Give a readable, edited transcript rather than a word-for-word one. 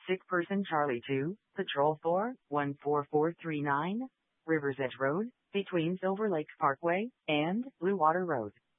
Sick person Charlie 2, Patrol 4, 14439, Rivers Edge Road, between Silver Lake Parkway and Blue Water Road.